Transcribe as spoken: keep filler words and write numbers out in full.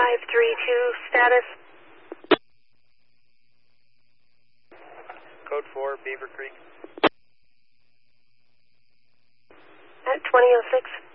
five three two, status. Code four, Beaver Creek. At twenty oh six.